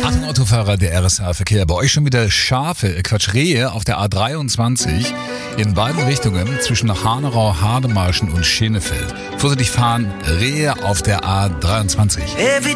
Achtung, Autofahrer der RSA-Verkehr. Bei euch schon wieder Rehe auf der A23 in beiden Richtungen zwischen Hanerau, Hademarschen und Schenefeld. Vorsichtig fahren, Rehe auf der A23.